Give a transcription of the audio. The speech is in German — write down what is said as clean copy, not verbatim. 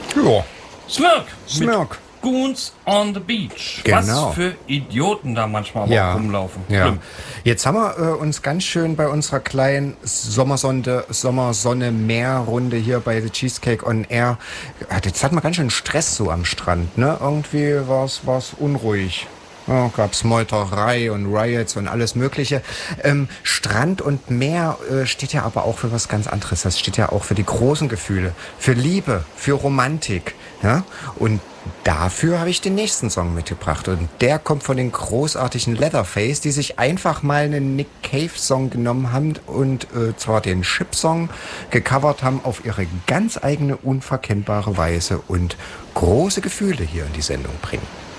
Ja. Smirk. Smirk. Goons on the Beach. Genau. Was für Idioten da manchmal auch rumlaufen. Ja. Schlimm. Jetzt haben wir uns ganz schön bei unserer kleinen Sommersonne-Meer-Runde hier bei The Cheesecake on Air. Jetzt hatten wir ganz schön Stress so am Strand, ne? Irgendwie war's unruhig. Ja, gab's Meuterei und Riots und alles Mögliche. Strand und Meer steht ja aber auch für was ganz anderes. Das steht ja auch für die großen Gefühle, für Liebe, für Romantik. Ja? Und dafür habe ich den nächsten Song mitgebracht. Und der kommt von den großartigen Leatherface, die sich einfach mal einen Nick Cave-Song genommen haben und zwar den Ship-Song gecovert haben auf ihre ganz eigene, unverkennbare Weise und große Gefühle hier in die Sendung bringen.